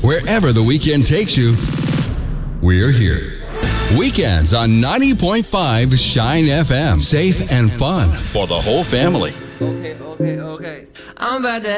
Wherever the weekend takes you, we're here. Weekends on 90.5 Shine FM. Safe and fun for the whole family. Okay. I'm about to